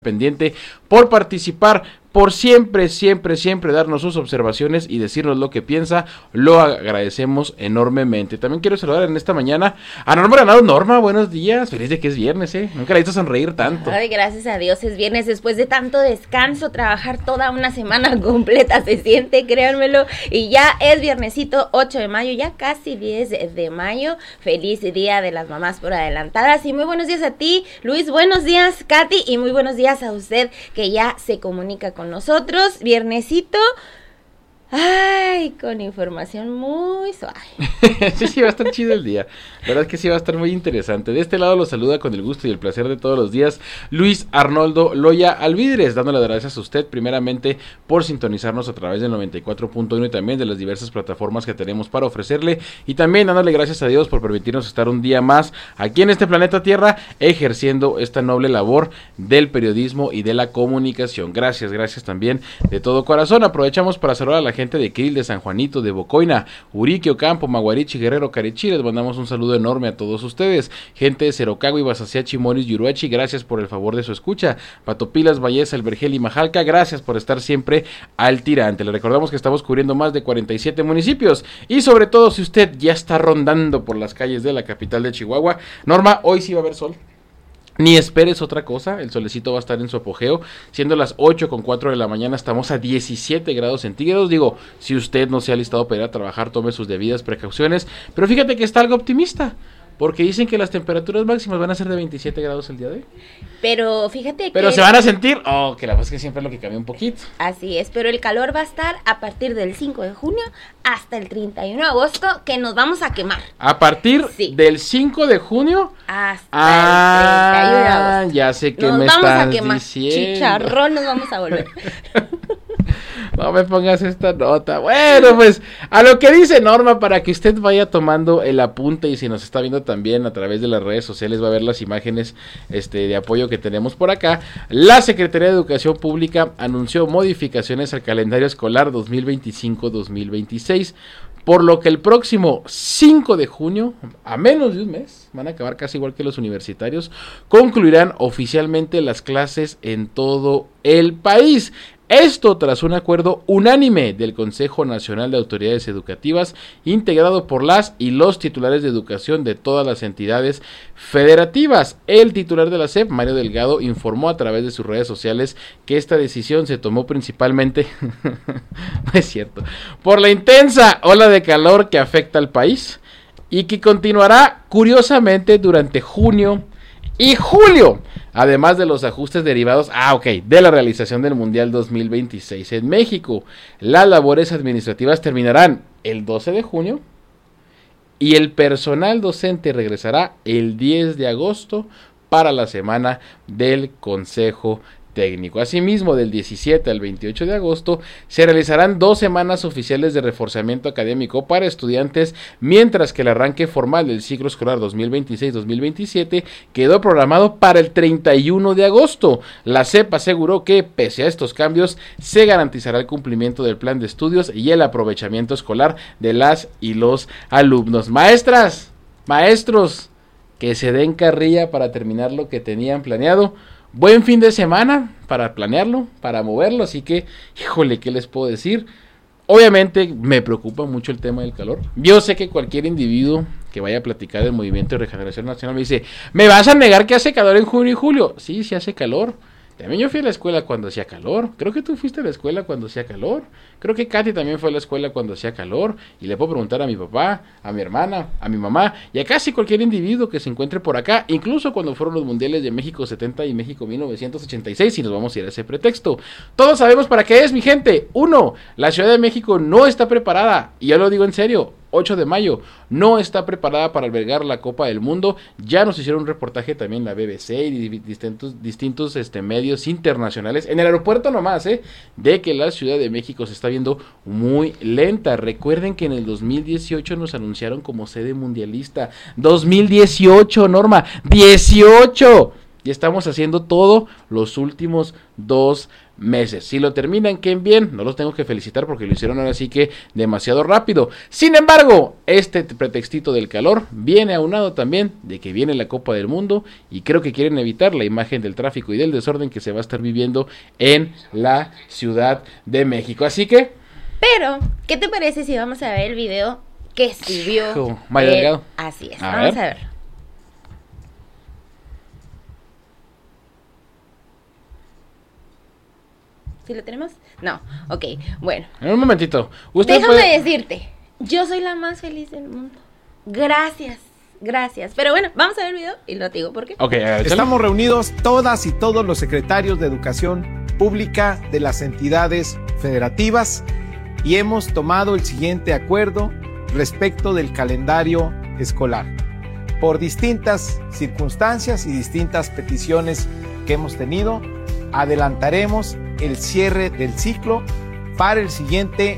pendiente, por participar, por siempre darnos sus observaciones y decirnos lo que piensa. Lo agradecemos enormemente. También quiero saludar en esta mañana a Norma Granado. Norma, buenos días, feliz de que es viernes, nunca la he visto sonreír tanto. Ay, gracias a Dios es viernes, después de tanto descanso, trabajar toda una semana completa se siente, créanmelo, y ya es viernesito 8 de mayo, ya casi 10 de mayo, feliz día de las mamás por adelantadas, y muy buenos días a ti, Luis, buenos días, Katy, y muy buenos días a usted que ya se comunica con nosotros, viernesito, ay, con información muy suave. Sí, va a estar chido el día. La verdad es que sí va a estar muy interesante. De este lado los saluda con el gusto y el placer de todos los días Luis Arnoldo Loya Alvidres, dándole las gracias a usted primeramente por sintonizarnos a través del 94.1 y también de las diversas plataformas que tenemos para ofrecerle, y también dándole gracias a Dios por permitirnos estar un día más aquí en este planeta Tierra ejerciendo esta noble labor del periodismo y de la comunicación. Gracias también de todo corazón. Aprovechamos para saludar a la gente de Krill, de San Juanito, de Bocoina, Urique, Ocampo, Maguarichi, Guerrero, Carichí. Les mandamos un saludo enorme a todos ustedes. Gente de Cerocagui, Basaciachi, Moris, Yuruachi, gracias por el favor de su escucha. Patopilas, Valleza, El Vergel y Majalca, gracias por estar siempre al tirante. Le recordamos que estamos cubriendo más de 47 municipios y sobre todo si usted ya está rondando por las calles de la capital de Chihuahua. Norma, hoy sí va a haber sol. Ni esperes otra cosa, el solecito va a estar en su apogeo, siendo las 8:04 de la mañana, estamos a 17 grados centígrados. Digo, si usted no se ha listado para ir a trabajar, tome sus debidas precauciones, pero fíjate que está algo optimista, porque dicen que las temperaturas máximas van a ser de 27 grados el día de hoy. Pero fíjate que... Pero se van a sentir, que la verdad es que siempre es lo que cambia un poquito. Así es, pero el calor va a estar a partir del 5 de junio hasta el 31 de agosto, que nos vamos a quemar. A partir del 5 de junio hasta el 31 de agosto. Ya sé que nos me vamos estás a quemar. diciendo. Chicharrón nos vamos a volver. No me pongas esta nota. Bueno, pues a lo que dice Norma, para que usted vaya tomando el apunte, y si nos está viendo también a través de las redes sociales va a ver las imágenes de apoyo que tenemos por acá. La Secretaría de Educación Pública anunció modificaciones al calendario escolar 2025-2026, por lo que el próximo 5 de junio, a menos de un mes, van a acabar casi igual que los universitarios, concluirán oficialmente las clases en todo el país. Esto tras un acuerdo unánime del Consejo Nacional de Autoridades Educativas, integrado por las y los titulares de educación de todas las entidades federativas. El titular de la SEP, Mario Delgado, informó a través de sus redes sociales que esta decisión se tomó principalmente, no es cierto, por la intensa ola de calor que afecta al país y que continuará curiosamente durante junio y julio, además de los ajustes derivados de la realización del Mundial 2026 en México. Las labores administrativas terminarán el 12 de junio y el personal docente regresará el 10 de agosto para la semana del Consejo Técnico. Asimismo, del 17 al 28 de agosto se realizarán 2 semanas oficiales de reforzamiento académico para estudiantes, mientras que el arranque formal del ciclo escolar 2026-2027 quedó programado para el 31 de agosto. La SEP aseguró que, pese a estos cambios, se garantizará el cumplimiento del plan de estudios y el aprovechamiento escolar de las y los alumnos. Maestras, maestros, que se den carrilla para terminar lo que tenían planeado. Buen fin de semana para planearlo, para moverlo, así que, híjole, ¿qué les puedo decir? Obviamente me preocupa mucho el tema del calor. Yo sé que cualquier individuo que vaya a platicar del Movimiento de Regeneración Nacional me dice, ¿me vas a negar que hace calor en junio y julio? Sí, sí hace calor. También yo fui a la escuela cuando hacía calor. Creo que tú fuiste a la escuela cuando hacía calor. Creo que Katy también fue a la escuela cuando hacía calor. Y le puedo preguntar a mi papá, a mi hermana, a mi mamá y a casi cualquier individuo que se encuentre por acá. Incluso cuando fueron los mundiales de México 70 y México 1986. Y nos vamos a ir a ese pretexto. Todos sabemos para qué es, mi gente. 1. La Ciudad de México no está preparada. Y ya lo digo en serio. 8 de mayo, no está preparada para albergar la Copa del Mundo. Ya nos hicieron un reportaje también la BBC y distintos medios internacionales, en el aeropuerto nomás, de que la Ciudad de México se está viendo muy lenta. Recuerden que en el 2018 nos anunciaron como sede mundialista. 2018, Norma, 18. y estamos haciendo todo los últimos 2 meses. Si lo terminan, qué bien, no los tengo que felicitar porque lo hicieron ahora sí que demasiado rápido. Sin embargo, este pretextito del calor viene aunado también de que viene la Copa del Mundo y creo que quieren evitar la imagen del tráfico y del desorden que se va a estar viviendo en la Ciudad de México. Así que... Pero, ¿qué te parece si vamos a ver el video que subió Mario Delgado? Así es, vamos a ver. ¿Sí lo tenemos? No, ok, bueno. En un momentito. Déjame decirte, yo soy la más feliz del mundo. Gracias. Pero bueno, vamos a ver el video y lo digo por qué. Ok, estamos reunidos todas y todos los secretarios de Educación Pública de las entidades federativas y hemos tomado el siguiente acuerdo respecto del calendario escolar. Por distintas circunstancias y distintas peticiones que hemos tenido, adelantaremos el cierre del ciclo para el siguiente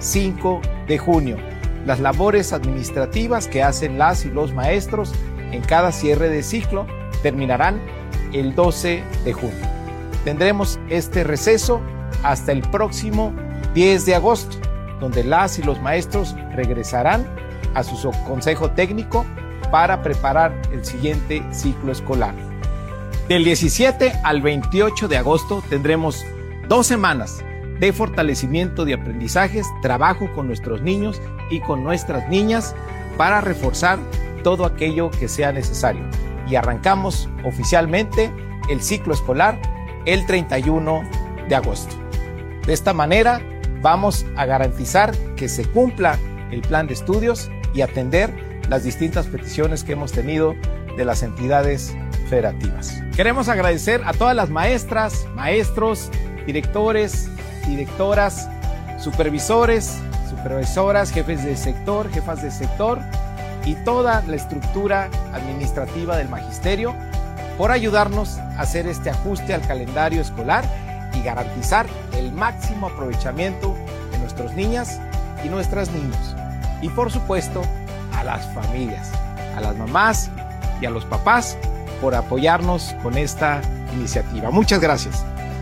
5 de junio. Las labores administrativas que hacen las y los maestros en cada cierre de ciclo terminarán el 12 de junio. Tendremos este receso hasta el próximo 10 de agosto, donde las y los maestros regresarán a su consejo técnico para preparar el siguiente ciclo escolar. Del 17 al 28 de agosto tendremos 2 semanas de fortalecimiento de aprendizajes, trabajo con nuestros niños y con nuestras niñas para reforzar todo aquello que sea necesario. Y arrancamos oficialmente el ciclo escolar el 31 de agosto. De esta manera vamos a garantizar que se cumpla el plan de estudios y atender las distintas peticiones que hemos tenido de las entidades federativas. Queremos agradecer a todas las maestras, maestros, directores, directoras, supervisores, supervisoras, jefes de sector, jefas de sector y toda la estructura administrativa del magisterio por ayudarnos a hacer este ajuste al calendario escolar y garantizar el máximo aprovechamiento de nuestras niñas y nuestros niños. Y por supuesto, a las familias, a las mamás y a los papás por apoyarnos con esta iniciativa. Muchas gracias.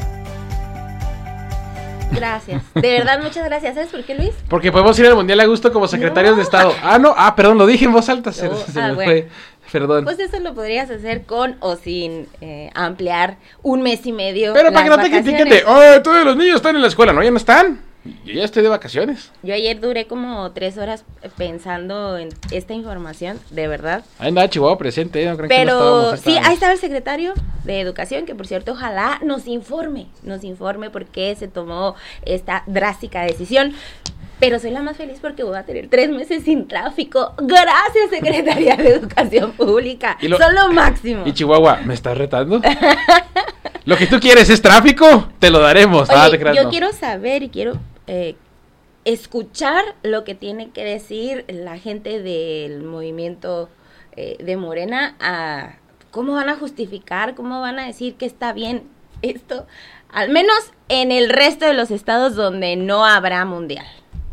Gracias, de verdad muchas gracias. ¿Sabes por qué, Luis? Porque podemos ir al Mundial a gusto como secretarios de Estado. Perdón, lo dije en voz alta. Se me bueno. fue. Perdón. Pues eso lo podrías hacer con o sin ampliar 1 mes y medio. Pero para que no te critiquen todos los niños están en la escuela, ¿no? Ya no están. Yo ya estoy de vacaciones. Yo ayer duré como 3 horas pensando en esta información, de verdad. Ahí andaba Chihuahua presente, ¿no? Pero sí, ahí estaba el secretario de Educación, que por cierto, ojalá nos informe por qué se tomó esta drástica decisión. Pero soy la más feliz porque voy a tener 3 meses sin tráfico. Gracias, Secretaría de Educación Pública. Son lo máximo. Y Chihuahua, ¿me estás retando? Lo que tú quieres es tráfico, te lo daremos. Oye, yo quiero saber y quiero escuchar lo que tiene que decir la gente del movimiento de Morena. ¿Cómo van a justificar, cómo van a decir que está bien esto? Al menos en el resto de los estados donde no habrá mundial.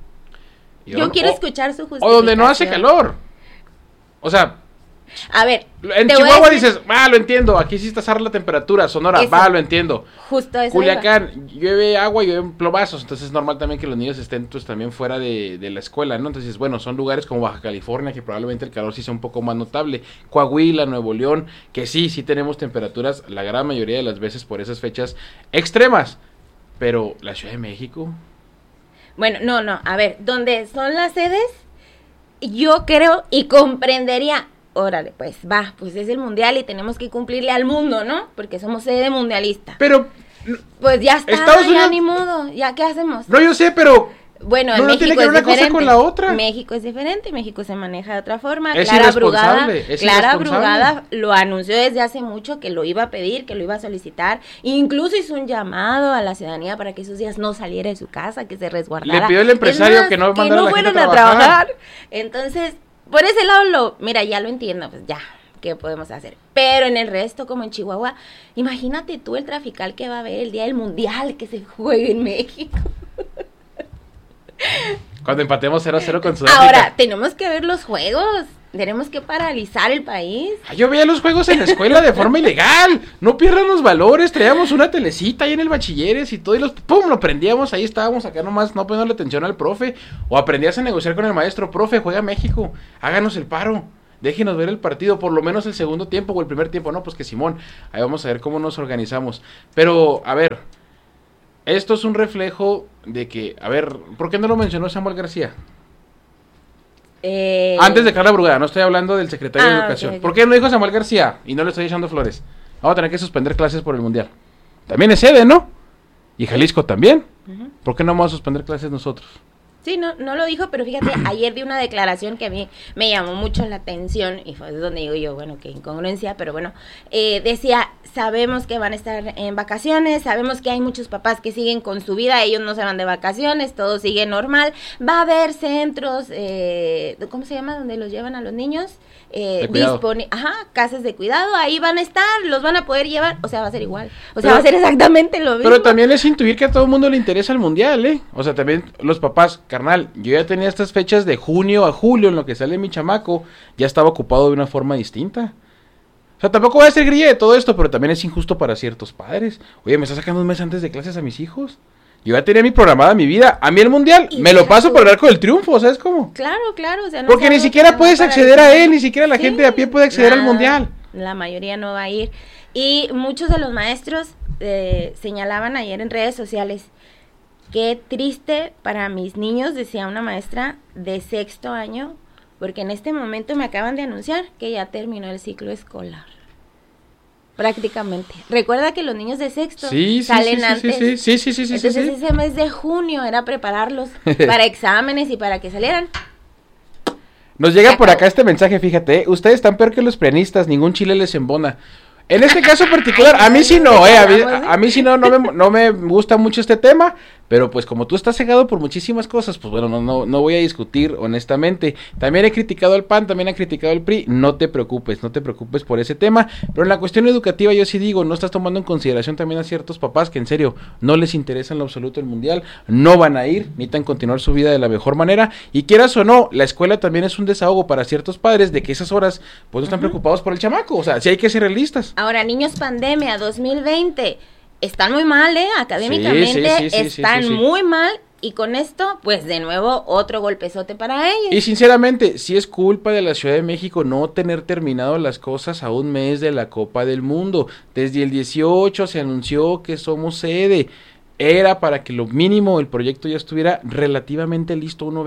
Yo quiero escuchar su justificación. O donde no hace calor. O sea... A ver, en Chihuahua dices, lo entiendo, aquí sí está azar la temperatura, Sonora, lo entiendo. Justo eso. Culiacán, llueve agua y llueven plomazos, entonces es normal también que los niños estén pues, también fuera de la escuela, ¿no? Entonces, bueno, son lugares como Baja California, que probablemente el calor sí sea un poco más notable. Coahuila, Nuevo León, que sí tenemos temperaturas la gran mayoría de las veces por esas fechas extremas. Pero, ¿la Ciudad de México? Bueno, no, a ver, donde son las sedes, yo creo y comprendería... Órale, pues es el mundial y tenemos que cumplirle al mundo, ¿no? Porque somos sede mundialista. Pero... Pues ya está, Estados Unidos... ya ni modo, ¿ya qué hacemos? No, yo sé, pero... Bueno, en México es diferente. Cosa con la otra. México es diferente, México se maneja de otra forma. Clara Brugada lo anunció desde hace mucho que lo iba a pedir, que lo iba a solicitar. Incluso hizo un llamado a la ciudadanía para que esos días no saliera de su casa, que se resguardara. Le pidió el empresario que no mandara a la gente a trabajar. Entonces... Por ese lado, ya lo entiendo, pues ya, ¿qué podemos hacer? Pero en el resto, como en Chihuahua, imagínate tú el trafical que va a haber el día del mundial que se juegue en México. Cuando empatemos 0-0 con Sudáfrica. Ahora, tenemos que ver los juegos. Tenemos que paralizar el país. Yo veía los juegos en la escuela de forma ilegal. No pierdan los valores. Traíamos una telecita ahí en el bachilleres y todo. Y ¡pum! Lo prendíamos. Ahí estábamos acá nomás, no poniendo atención al profe. O aprendías a negociar con el maestro. Profe, juega México. Háganos el paro. Déjenos ver el partido. Por lo menos el segundo tiempo o el primer tiempo. No, pues que Simón. Ahí vamos a ver cómo nos organizamos. Pero, a ver. Esto es un reflejo de que... A ver, ¿por qué no lo mencionó Samuel García? Antes de Carla Brugada, no estoy hablando del secretario de Educación. Okay. ¿Por qué no dijo Samuel García? Y no le estoy echando flores. Vamos a tener que suspender clases por el Mundial. También es sede, ¿no? Y Jalisco también. ¿Por qué no vamos a suspender clases nosotros? Sí, no lo dijo, pero fíjate, ayer di una declaración que a mí me llamó mucho la atención y fue donde digo yo, bueno, qué incongruencia, pero bueno, decía, sabemos que van a estar en vacaciones, sabemos que hay muchos papás que siguen con su vida, ellos no se van de vacaciones, todo sigue normal, va a haber centros, ¿cómo se llama? Donde los llevan a los niños, casas de cuidado, ahí van a estar, los van a poder llevar, o sea, va a ser igual, o sea, va a ser exactamente lo mismo. Pero también es intuir que a todo el mundo le interesa el Mundial, o sea, también los papás, carnal, yo ya tenía estas fechas de junio a julio en lo que sale mi chamaco, ya estaba ocupado de una forma distinta. O sea, tampoco voy a hacer grilla de todo esto, pero también es injusto para ciertos padres. Oye, me está sacando un mes antes de clases a mis hijos. Yo ya tenía programada mi vida. A mí el Mundial me lo paso por el arco del triunfo, ¿sabes cómo? Claro, o sea, no. Porque ni siquiera puedes acceder a él, ni siquiera la gente de a pie puede acceder al Mundial. La mayoría no va a ir. Y muchos de los maestros señalaban ayer en redes sociales, qué triste para mis niños, decía una maestra de 6º año, porque en este momento me acaban de anunciar que ya terminó el ciclo escolar. Prácticamente. Recuerda que los niños de 6º salen antes. Sí. Entonces ese mes de junio era prepararlos para exámenes y para que salieran. Nos llega por acá este mensaje, fíjate, ustedes están peor que los preanistas, ningún chile les embona. En este caso particular, a mí sí no, a mí sí no me gusta mucho este tema, pero pues como tú estás cegado por muchísimas cosas, pues bueno, no voy a discutir honestamente. También he criticado al PAN, también he criticado al PRI, no te preocupes por ese tema, pero en la cuestión educativa yo sí digo, no estás tomando en consideración también a ciertos papás que en serio no les interesa en lo absoluto el Mundial, no van a ir, necesitan continuar su vida de la mejor manera, y quieras o no, la escuela también es un desahogo para ciertos padres de que esas horas pues no están preocupados por el chamaco, o sea, sí hay que ser realistas. Ahora, niños pandemia 2020, están muy mal, académicamente están muy mal, y con esto, pues de nuevo, otro golpezote para ellos. Y sinceramente, sí es culpa de la Ciudad de México no tener terminado las cosas a un mes de la Copa del Mundo. Desde el 18 se anunció que somos sede. Era para que lo mínimo el proyecto ya estuviera relativamente listo, un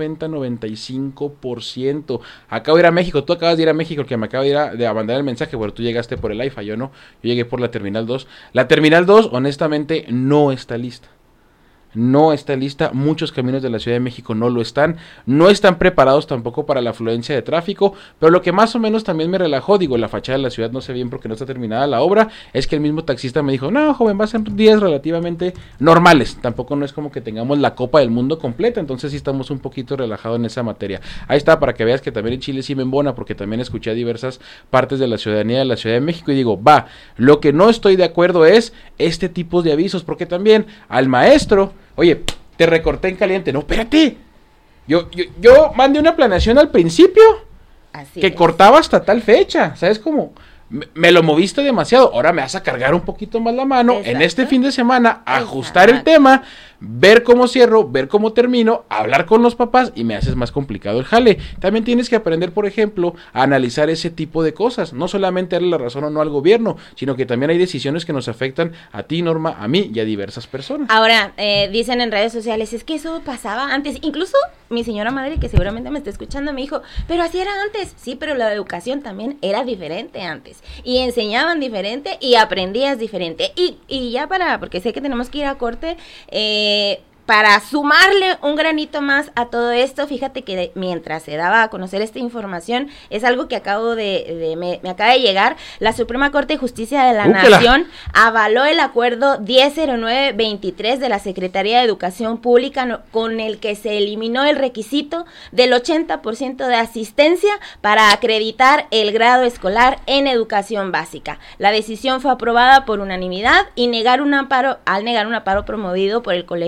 90-95%. Acabo de ir a México, tú acabas de ir a México, el que me acaba de mandar el mensaje, bueno, tú llegaste por el AIFA, yo no, yo llegué por la Terminal 2. La Terminal 2, honestamente, no está lista. No está lista, muchos caminos de la Ciudad de México no están preparados tampoco para la afluencia de tráfico, pero lo que más o menos también me relajó, digo, la fachada de la ciudad no se ve bien porque no está terminada la obra, es que el mismo taxista me dijo, no, joven, va a ser días relativamente normales, tampoco no es como que tengamos la Copa del Mundo completa, entonces sí estamos un poquito relajados en esa materia. Ahí está, para que veas que también en Chile sí me embona, porque también escuché a diversas partes de la ciudadanía de la Ciudad de México y digo, lo que no estoy de acuerdo es este tipo de avisos, porque también al maestro, oye, te recorté en caliente. No, espérate. Yo mandé una planeación al principio. Así que cortaba hasta tal fecha. ¿Sabes cómo? Me lo moviste demasiado. Ahora me vas a cargar un poquito más la mano. Exacto. En este fin de semana, ajustar el tema, ver cómo cierro, ver cómo termino, hablar con los papás y me haces más complicado el jale. También tienes que aprender, por ejemplo, a analizar ese tipo de cosas. No solamente darle la razón o no al gobierno, sino que también hay decisiones que nos afectan a ti, Norma, a mí y a diversas personas. Ahora, dicen en redes sociales, es que eso pasaba antes. Incluso mi señora madre, que seguramente me está escuchando, me dijo, pero así era antes. Sí, pero la educación también era diferente antes. Y enseñaban diferente y aprendías diferente. Y ya porque sé que tenemos que ir a corte, para sumarle un granito más a todo esto, fíjate que mientras se daba a conocer esta información, es algo que me acaba de llegar, la Suprema Corte de Justicia de la Nación avaló el acuerdo 1009-23 de la Secretaría de Educación Pública, con el que se eliminó el requisito del 80% de asistencia para acreditar el grado escolar en educación básica. La decisión fue aprobada por unanimidad y al negar un amparo promovido por el Colegio Roble,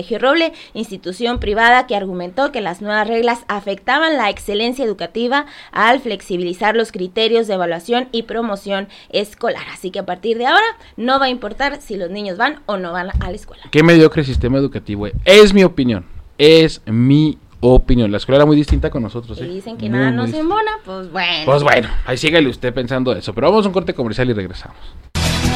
Mediocre, institución privada que argumentó que las nuevas reglas afectaban la excelencia educativa al flexibilizar los criterios de evaluación y promoción escolar. Así que a partir de ahora no va a importar si los niños van o no van a la escuela. Qué mediocre sistema educativo, es mi opinión, es mi opinión. La escuela era muy distinta con nosotros. Y dicen que muy, nada muy nos embona, pues bueno. Pues bueno, ahí sígale usted pensando eso. Pero vamos a un corte comercial y regresamos.